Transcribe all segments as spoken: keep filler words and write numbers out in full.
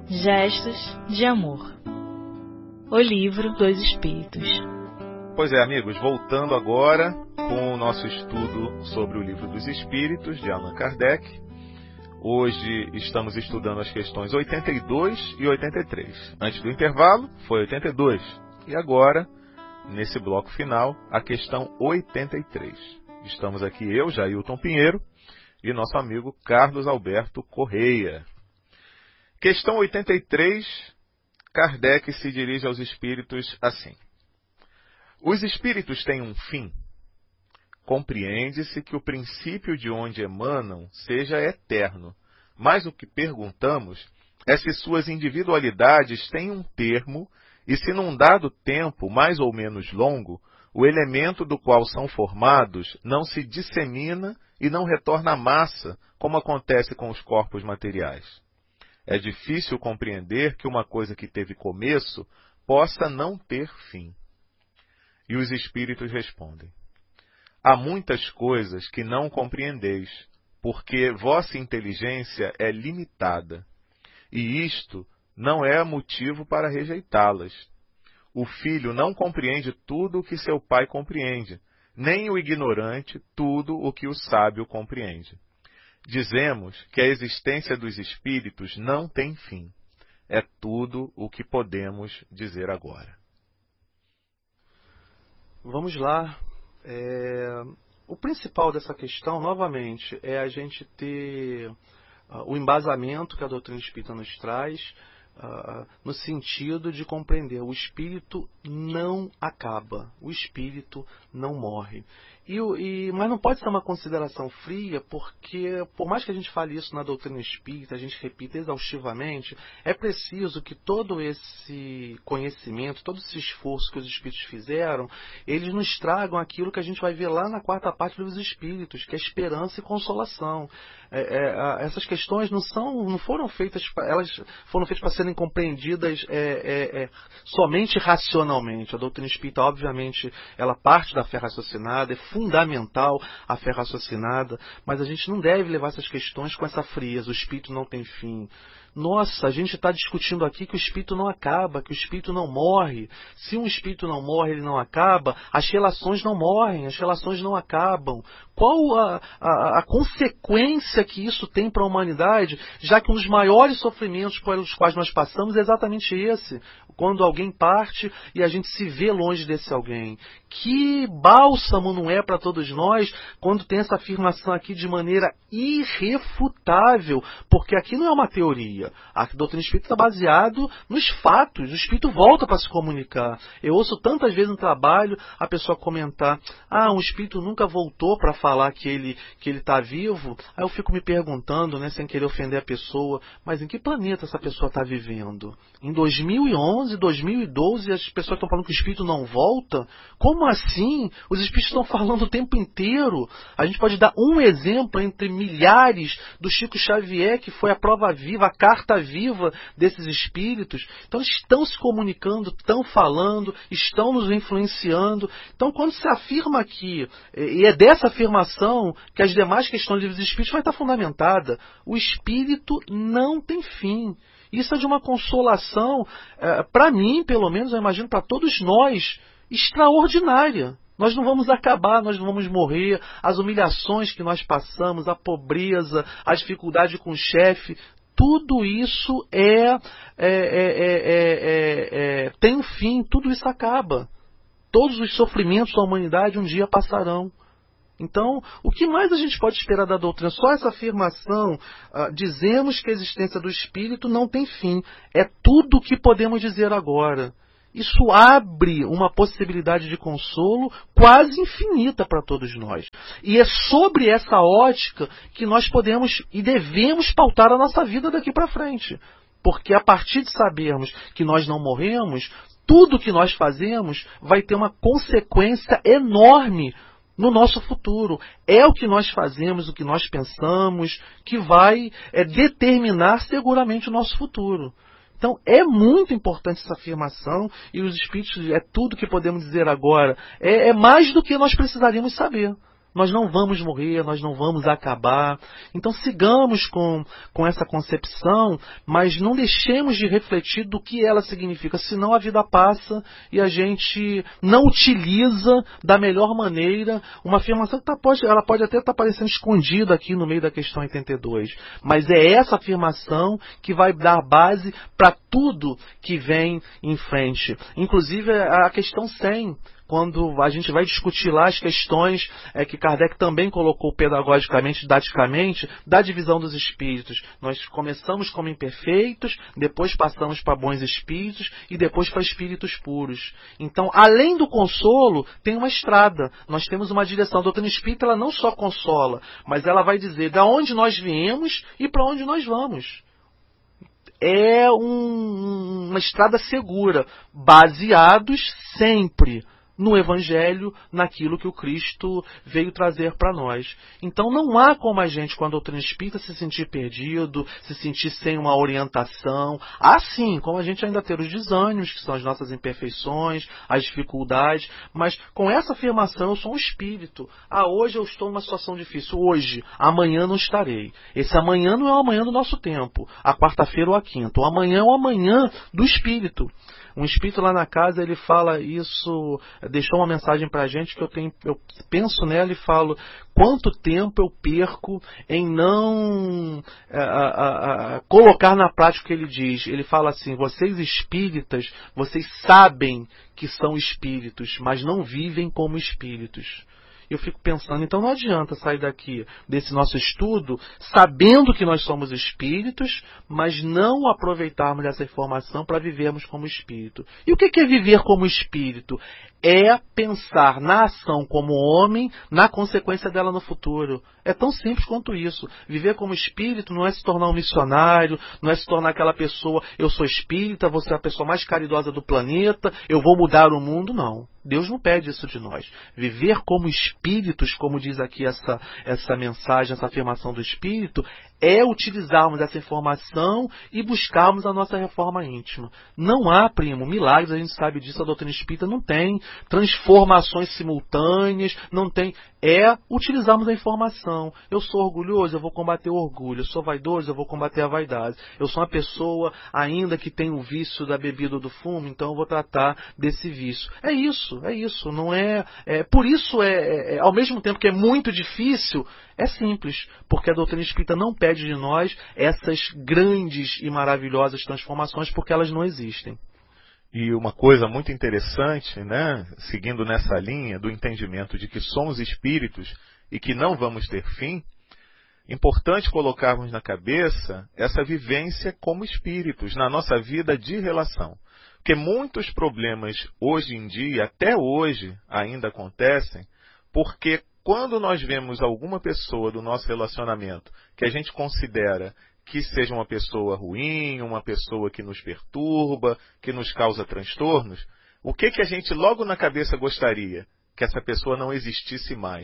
Gestos de Amor. O Livro dos Espíritos. Pois é, amigos, voltando agora com o nosso estudo sobre o Livro dos Espíritos, de Allan Kardec. Hoje estamos estudando as questões oitenta e dois e oitenta e três. Antes do intervalo, foi oitenta e dois. E agora, nesse bloco final, a questão oitenta e três. Estamos aqui eu, Jailton Pinheiro, e nosso amigo Carlos Alberto Correia. Questão oitenta e três, Kardec se dirige aos espíritos assim. Os espíritos têm um fim? Compreende-se que o princípio de onde emanam seja eterno, mas o que perguntamos é se suas individualidades têm um termo e se num dado tempo, mais ou menos longo, o elemento do qual são formados não se dissemina e não retorna à massa, como acontece com os corpos materiais. É difícil compreender que uma coisa que teve começo possa não ter fim. E os espíritos respondem: há muitas coisas que não compreendeis, porque vossa inteligência é limitada, e isto não é motivo para rejeitá-las. O filho não compreende tudo o que seu pai compreende, nem o ignorante tudo o que o sábio compreende. Dizemos que a existência dos espíritos não tem fim. É tudo o que podemos dizer agora. Vamos lá. É... O principal dessa questão, novamente, é a gente ter uh, o embasamento que a doutrina espírita nos traz, uh, no sentido de compreender: o espírito não acaba, o espírito não morre. E, e, mas não pode ser uma consideração fria, porque, por mais que a gente fale isso na doutrina espírita, a gente repita exaustivamente, é preciso que todo esse conhecimento, todo esse esforço que os espíritos fizeram, eles nos tragam aquilo que a gente vai ver lá na quarta parte dos espíritos, que é esperança e consolação. É, é, essas questões não, são, não foram feitas, elas foram feitas para serem compreendidas é, é, é, somente racionalmente. A doutrina espírita, obviamente, ela parte da fé raciocinada, é fundamental a fé raciocinada, mas a gente não deve levar essas questões com essa frieza. O espírito não tem fim. Nossa, a gente está discutindo aqui que o espírito não acaba, que o espírito não morre. Se um espírito não morre, ele não acaba, as relações não morrem, as relações não acabam. Qual a, a, a consequência que isso tem para a humanidade, já que um dos maiores sofrimentos pelos quais nós passamos é exatamente esse, quando alguém parte e a gente se vê longe desse alguém. Que bálsamo não é para todos nós quando tem essa afirmação aqui de maneira irrefutável, porque aqui não é uma teoria. A doutrina espírita está baseada nos fatos. O espírito volta para se comunicar. Eu ouço tantas vezes no trabalho a pessoa comentar: ah, um espírito nunca voltou para falar que ele que ele está vivo. Aí eu fico me perguntando, né, sem querer ofender a pessoa, mas em que planeta essa pessoa está vivendo? Em dois mil e onze, dois mil e doze, as pessoas estão falando que o espírito não volta? Como assim? Os espíritos estão falando o tempo inteiro. A gente pode dar um exemplo entre milhares do Chico Xavier, que foi a prova viva, a carta viva desses espíritos. Então eles estão se comunicando, estão falando, estão nos influenciando. Então, quando se afirma aqui, e é dessa afirmação que as demais questões dos espíritos vai estar fundamentada: o espírito não tem fim. Isso é de uma consolação, é, para mim, pelo menos, eu imagino para todos nós, extraordinária. Nós não vamos acabar, nós não vamos morrer. As humilhações que nós passamos, a pobreza, a dificuldade com o chefe, tudo isso é, é, é, é, é, tem um fim, tudo isso acaba. Todos os sofrimentos da humanidade um dia passarão. Então, o que mais a gente pode esperar da doutrina? Só essa afirmação, uh, dizemos que a existência do espírito não tem fim. É tudo o que podemos dizer agora. Isso abre uma possibilidade de consolo quase infinita para todos nós. E é sobre essa ótica que nós podemos e devemos pautar a nossa vida daqui para frente. Porque a partir de sabermos que nós não morremos, tudo que nós fazemos vai ter uma consequência enorme no nosso futuro. É o que nós fazemos, o que nós pensamos, que vai é, determinar seguramente o nosso futuro. Então é muito importante essa afirmação, e os espíritos, é tudo que podemos dizer agora, é, é mais do que nós precisaríamos saber. Nós não vamos morrer, nós não vamos acabar. Então sigamos com, com essa concepção, mas não deixemos de refletir do que ela significa, senão a vida passa e a gente não utiliza da melhor maneira uma afirmação que tá, pode, ela pode até estar tá parecendo escondida aqui no meio da questão oitenta e dois, mas é essa afirmação que vai dar base para tudo que vem em frente. Inclusive a questão cem. Quando a gente vai discutir lá as questões é, que Kardec também colocou pedagogicamente, didaticamente, da divisão dos espíritos. Nós começamos como imperfeitos, depois passamos para bons espíritos e depois para espíritos puros. Então, além do consolo, tem uma estrada. Nós temos uma direção. A doutrina espírita ela não só consola, mas ela vai dizer de onde nós viemos e para onde nós vamos. É um, uma estrada segura, baseados sempre no Evangelho, naquilo que o Cristo veio trazer para nós. Então não há como a gente, com a doutrina espírita, se sentir perdido, se sentir sem uma orientação. Há sim, como a gente ainda ter os desânimos, que são as nossas imperfeições, as dificuldades, mas com essa afirmação eu sou um espírito. Ah, hoje eu estou numa situação difícil, hoje, amanhã não estarei. Esse amanhã não é o amanhã do nosso tempo, a quarta-feira ou a quinta. O amanhã é o amanhã do espírito. Um espírito lá na casa, ele fala isso, deixou uma mensagem pra gente que eu tenho, eu penso nela e falo, quanto tempo eu perco em não a, a, a, colocar na prática o que ele diz. Ele fala assim, vocês espíritas, vocês sabem que são espíritos, mas não vivem como espíritos. Eu fico pensando, então não adianta sair daqui desse nosso estudo sabendo que nós somos espíritos, mas não aproveitarmos essa informação para vivermos como espírito. E o que é viver como espírito? É pensar na ação como homem, na consequência dela no futuro. É tão simples quanto isso. Viver como espírito não é se tornar um missionário, não é se tornar aquela pessoa, eu sou espírita, vou ser a pessoa mais caridosa do planeta, eu vou mudar o mundo, não. Deus não pede isso de nós. Viver como espíritos, como diz aqui essa, essa mensagem, essa afirmação do espírito, é utilizarmos essa informação e buscarmos a nossa reforma íntima. Não há, primo, milagres, a gente sabe disso, a doutrina espírita não tem transformações simultâneas, não tem... É utilizarmos a informação. Eu sou orgulhoso, eu vou combater o orgulho. Eu sou vaidoso, eu vou combater a vaidade. Eu sou uma pessoa ainda que tem o vício da bebida ou do fumo, então eu vou tratar desse vício. É isso, é isso. Não é, é por isso, é, é, ao mesmo tempo que é muito difícil, é simples. Porque a doutrina espírita não pede de nós essas grandes e maravilhosas transformações, porque elas não existem. E uma coisa muito interessante, né, seguindo nessa linha do entendimento de que somos espíritos e que não vamos ter fim, importante colocarmos na cabeça essa vivência como espíritos na nossa vida de relação. Porque muitos problemas hoje em dia, até hoje, ainda acontecem, porque quando nós vemos alguma pessoa do nosso relacionamento que a gente considera que seja uma pessoa ruim, uma pessoa que nos perturba, que nos causa transtornos, o que que a gente logo na cabeça gostaria? Que essa pessoa não existisse mais.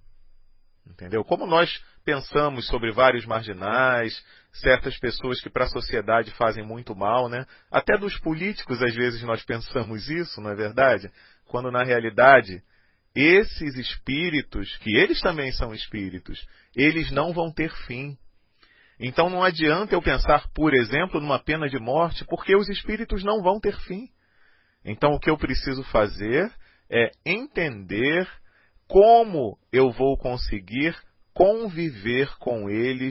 Entendeu? Como nós pensamos sobre vários marginais, certas pessoas que para a sociedade fazem muito mal, né? Até dos políticos às vezes nós pensamos isso, não é verdade? Quando na realidade esses espíritos, que eles também são espíritos, eles não vão ter fim. Então não adianta eu pensar, por exemplo, numa pena de morte, porque os espíritos não vão ter fim. Então o que eu preciso fazer é entender como eu vou conseguir conviver com eles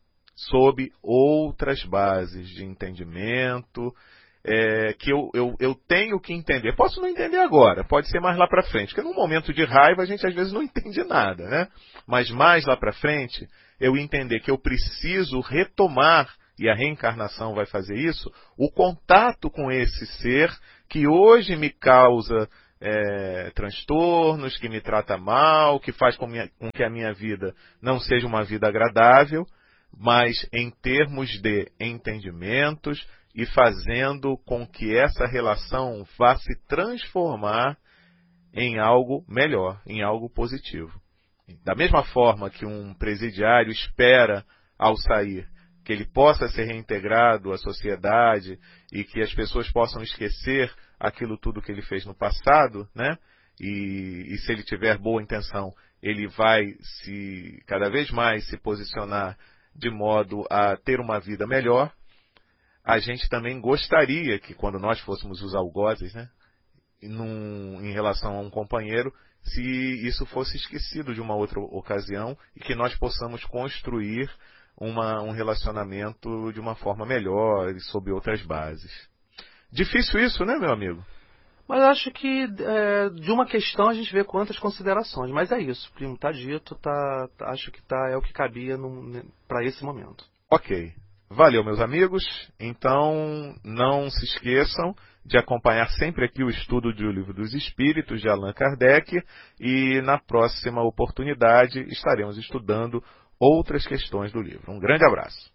sob outras bases de entendimento, é, que eu, eu, eu tenho que entender. Posso não entender agora, pode ser mais lá para frente, porque num momento de raiva a gente às vezes não entende nada, né? Mas mais lá para frente, eu entender que eu preciso retomar, e a reencarnação vai fazer isso, o contato com esse ser que hoje me causa é, transtornos, que me trata mal, que faz com, minha, com que a minha vida não seja uma vida agradável, mas em termos de entendimentos e fazendo com que essa relação vá se transformar em algo melhor, em algo positivo. Da mesma forma que um presidiário espera, ao sair, que ele possa ser reintegrado à sociedade e que as pessoas possam esquecer aquilo tudo que ele fez no passado, né? E, e se ele tiver boa intenção, ele vai se cada vez mais se posicionar de modo a ter uma vida melhor. A gente também gostaria que, quando nós fôssemos os algozes, né, num, em relação a um companheiro, se isso fosse esquecido de uma outra ocasião e que nós possamos construir uma, um relacionamento de uma forma melhor e sob outras bases. Difícil isso, né, meu amigo? Mas acho que é, de uma questão a gente vê quantas considerações. Mas é isso, primo, tá dito, tá, tá, acho que tá, é o que cabia para esse momento. Ok. Valeu, meus amigos. Então, não se esqueçam de acompanhar sempre aqui o estudo do Livro dos Espíritos, de Allan Kardec, e na próxima oportunidade estaremos estudando outras questões do livro. Um grande abraço.